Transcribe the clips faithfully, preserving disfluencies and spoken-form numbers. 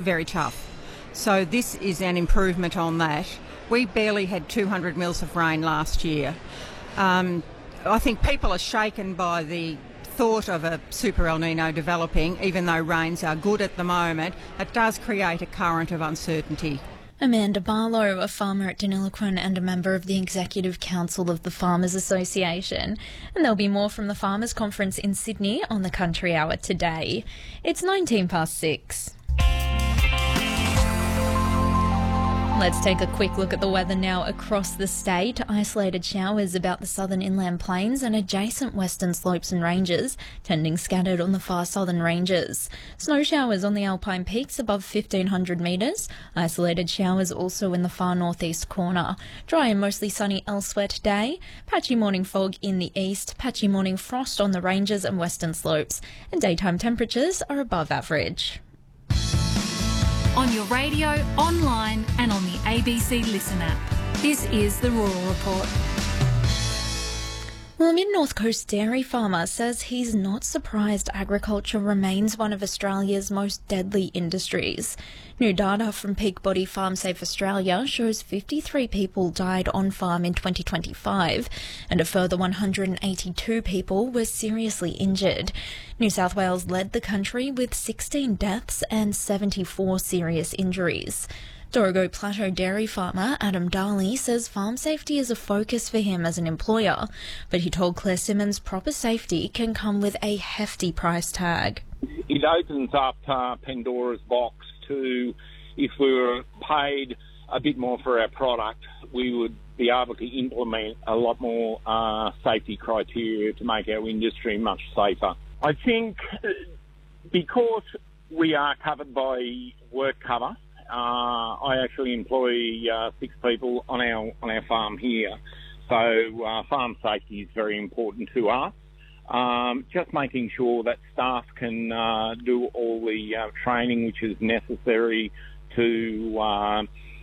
very tough. So this is an improvement on that. We barely had two hundred mils of rain last year. Um, I think people are shaken by the thought of a super El Nino developing, even though rains are good at the moment. It does create a current of uncertainty. Amanda Barlow, a farmer at Deniliquin and a member of the Executive Council of the Farmers Association. And there'll be more from the Farmers Conference in Sydney on the Country Hour today. It's nineteen past six. Let's take a quick look at the weather now across the state. Isolated showers about the southern inland plains and adjacent western slopes and ranges, tending scattered on the far southern ranges. Snow showers on the Alpine peaks above fifteen hundred metres. Isolated showers also in the far northeast corner. Dry and mostly sunny elsewhere today. Patchy morning fog in the east. Patchy morning frost on the ranges and western slopes. And daytime temperatures are above average. On your radio, online and on the A B C Listen app. This is the Rural Report. Well, a Mid-North Coast dairy farmer says he's not surprised agriculture remains one of Australia's most deadly industries. New data from Peak Body Farm Safe Australia shows fifty-three people died on farm in twenty twenty-five and a further one hundred eighty-two people were seriously injured. New South Wales led the country with sixteen deaths and seventy-four serious injuries. Dorrigo Plateau dairy farmer Adam Darley says farm safety is a focus for him as an employer, but he told Claire Simmons proper safety can come with a hefty price tag. It opens up uh, Pandora's box to, if we were paid a bit more for our product, we would be able to implement a lot more uh, safety criteria to make our industry much safer. I think because we are covered by work cover, Uh, I actually employ uh, six people on our on our farm here, so uh, farm safety is very important to us. Um, just making sure that staff can uh, do all the uh, training which is necessary to uh,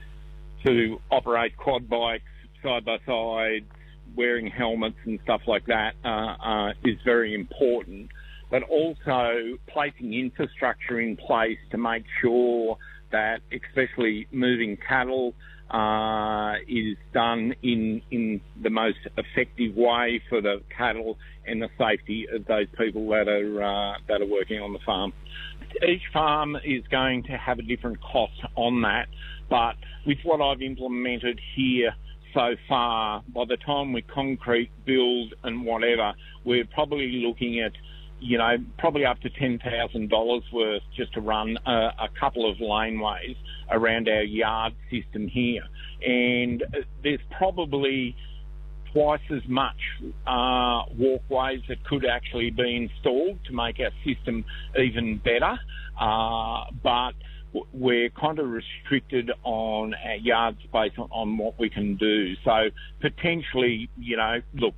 to operate quad bikes side by side, wearing helmets and stuff like that uh, uh, is very important. But also placing infrastructure in place to make sure that, especially moving cattle, uh, is done in in the most effective way for the cattle and the safety of those people that are uh, that are working on the farm. Each farm is going to have a different cost on that, but with what I've implemented here so far, by the time we concrete, build and whatever, we're probably looking at, you know, probably up to ten thousand dollars worth just to run a, a couple of laneways around our yard system here. And there's probably twice as much uh, walkways that could actually be installed to make our system even better. Uh, but we're kind of restricted on our yard space on, on what we can do. So potentially, you know, look,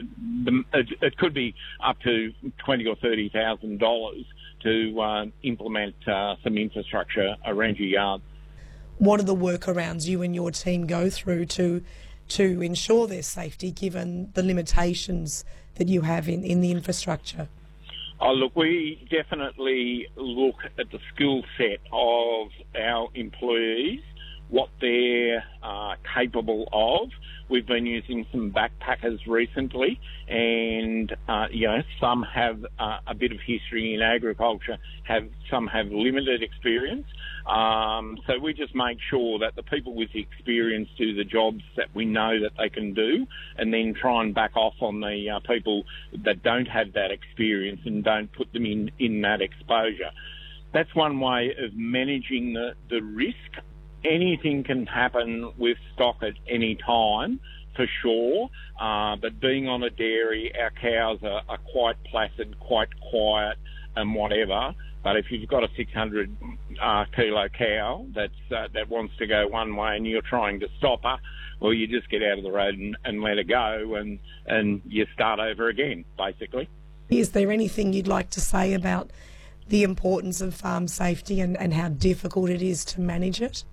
it, it could be up to twenty or thirty thousand dollars to uh, implement uh, some infrastructure around your yard. What are the workarounds you and your team go through to to ensure their safety, given the limitations that you have in, in the infrastructure? Oh, look, we definitely look at the skill set of our employees, what they're uh, capable of. We've been using some backpackers recently, and uh, you know, some have uh, a bit of history in agriculture, have some have limited experience. Um, so we just make sure that the people with the experience do the jobs that we know that they can do, and then try and back off on the uh, people that don't have that experience and don't put them in, in that exposure. That's one way of managing the, the risk. Anything can happen with stock at any time, for sure, uh, but being on a dairy, our cows are, are quite placid, quite quiet and whatever. But if you've got a six hundred uh, kilo cow that's, uh, that wants to go one way and you're trying to stop her, well, you just get out of the road and, and let her go, and, and you start over again, basically. Is there anything you'd like to say about the importance of farm safety and, and how difficult it is to manage it?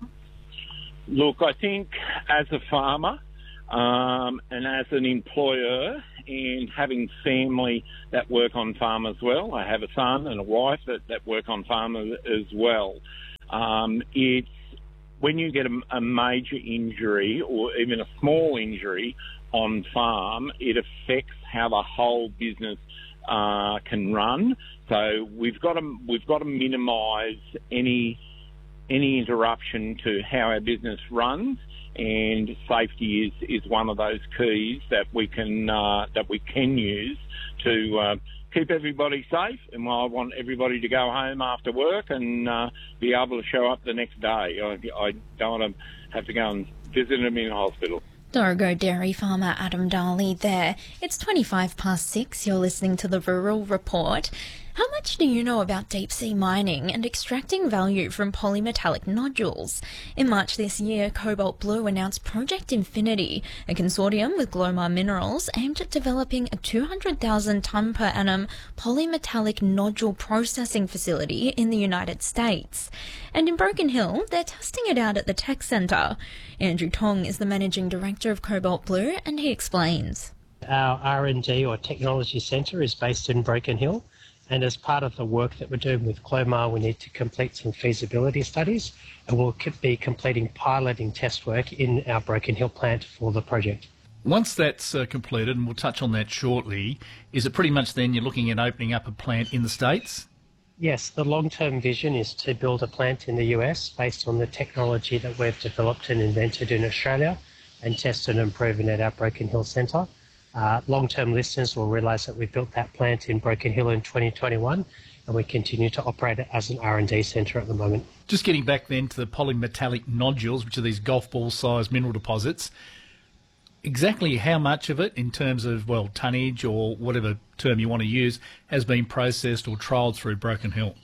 Look, I think as a farmer um, and as an employer, and having family that work on farm as well, I have a son and a wife that, that work on farm as well. Um, it's when you get a, a major injury or even a small injury on farm, it affects how the whole business uh, can run. So we've got to we've got to minimise any any interruption to how our business runs, and safety is, is one of those keys that we can uh, that we can use to uh, keep everybody safe. And I want everybody to go home after work and uh, be able to show up the next day. I, I don't want to have to go and visit them in hospital. Dorrigo dairy farmer Adam Darley there. It's twenty-five past six. You're listening to the Rural Report. How much do you know about deep-sea mining and extracting value from polymetallic nodules? In March this year, Cobalt Blue announced Project Infinity, a consortium with Glomar Minerals aimed at developing a two hundred thousand tonne per annum polymetallic nodule processing facility in the United States. And in Broken Hill, they're testing it out at the Tech Centre. Andrew Tong is the managing director of Cobalt Blue, and he explains. Our R and D or technology centre is based in Broken Hill. And as part of the work that we're doing with Glomar, we need to complete some feasibility studies, and we'll be completing piloting test work in our Broken Hill plant for the project. Once that's uh, completed, and we'll touch on that shortly, is it pretty much then you're looking at opening up a plant in the States? Yes, the long-term vision is to build a plant in the U S based on the technology that we've developed and invented in Australia and tested and proven at our Broken Hill Centre. Uh, long-term listeners will realise that we built that plant in Broken Hill in twenty twenty-one, and we continue to operate it as an R and D centre at the moment. Just getting back then to the polymetallic nodules, which are these golf ball-sized mineral deposits, exactly how much of it, in terms of, well, tonnage or whatever term you want to use, has been processed or trialled through Broken Hill?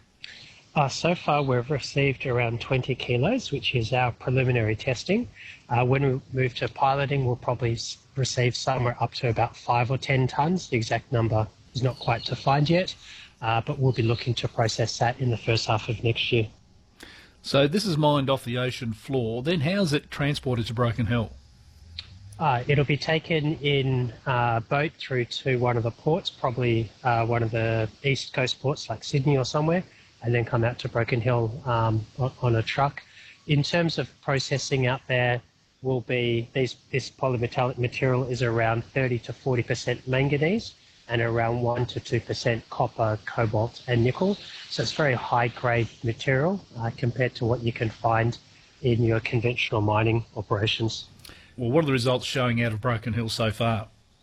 Uh, so far, we've received around twenty kilos, which is our preliminary testing. Uh, when we move to piloting, we'll probably receive somewhere up to about five or ten tonnes. The exact number is not quite defined yet, uh, but we'll be looking to process that in the first half of next year. So this is mined off the ocean floor. Then how's it transported to Broken Hill? Uh, it'll be taken in a uh, boat through to one of the ports, probably uh, one of the east coast ports like Sydney or somewhere, and then come out to Broken Hill um, on, on a truck. In terms of processing out there, will be these, this polymetallic material is around thirty to forty percent manganese and around one to two percent copper, cobalt and nickel. So it's very high-grade material uh, compared to what you can find in your conventional mining operations. Well, what are the results showing out of Broken Hill so far?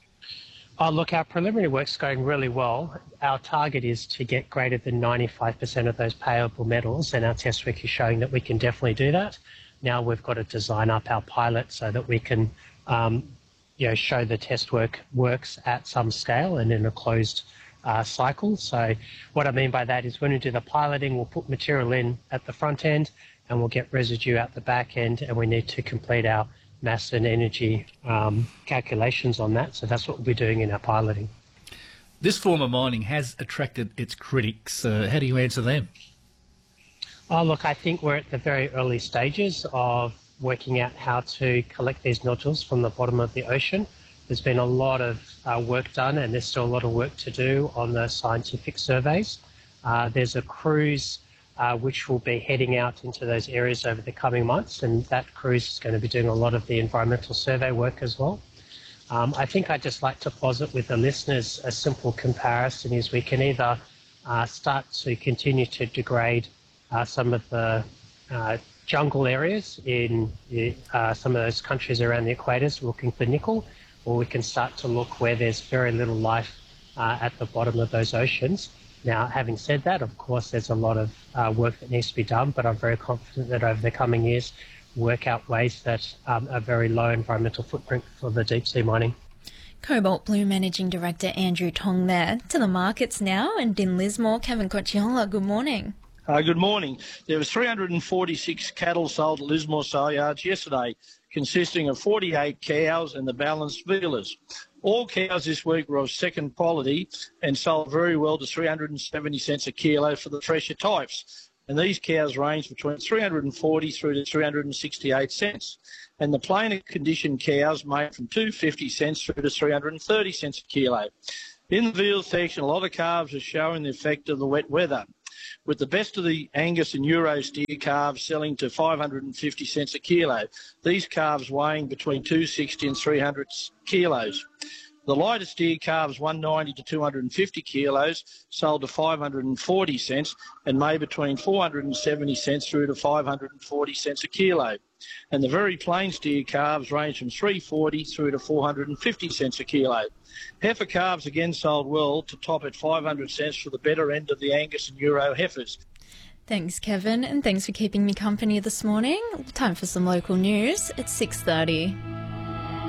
Oh, look, our preliminary work's going really well. Our target is to get greater than ninety-five percent of those payable metals, and our test work is showing that we can definitely do that. Now we've got to design up our pilot so that we can um, you know, show the test work works at some scale and in a closed uh, cycle. So what I mean by that is when we do the piloting, we'll put material in at the front end and we'll get residue out the back end, and we need to complete our mass and energy um, calculations on that. So that's what we'll be doing in our piloting. This form of mining has attracted its critics. Uh, how do you answer them? Oh, look, I think we're at the very early stages of working out how to collect these nodules from the bottom of the ocean. There's been a lot of uh, work done, and there's still a lot of work to do on the scientific surveys. Uh, there's a cruise uh, which will be heading out into those areas over the coming months, and that cruise is going to be doing a lot of the environmental survey work as well. Um, I think I'd just like to posit with the listeners a simple comparison is we can either uh, start to continue to degrade Uh, some of the uh, jungle areas in uh, some of those countries around the equators looking for nickel, or we can start to look where there's very little life uh, at the bottom of those oceans. Now, having said that, of course, there's a lot of uh, work that needs to be done, but I'm very confident that over the coming years, we'll work out ways that um, are very low environmental footprint for the deep sea mining. Cobalt Blue Managing Director Andrew Tong there. To the markets now, and in Lismore, Kevin Cocciola, good morning. Uh, good morning. There was three hundred forty-six cattle sold at Lismore sale yards yesterday, consisting of forty-eight cows and the balance feelers. All cows this week were of second quality and sold very well to three hundred seventy cents a kilo for the fresher types. And these cows range between three hundred forty through to three hundred sixty-eight cents. And the plainer condition cows made from two hundred fifty cents through to three hundred thirty cents a kilo. In the veal section, a lot of calves are showing the effect of the wet weather. with the best of the Angus and Euro steer calves selling to five hundred fifty cents a kilo. These calves weighing between two hundred sixty and three hundred kilos. The lighter steer calves, one hundred ninety to two hundred fifty kilos, sold to five hundred forty cents and made between four hundred seventy cents through to five hundred forty cents a kilo. And the very plain steer calves range from three hundred forty through to four hundred fifty cents a kilo. Heifer calves again sold well to top at five hundred cents for the better end of the Angus and Euro heifers. Thanks, Kevin, and thanks for keeping me company this morning. Time for some local news at six thirty.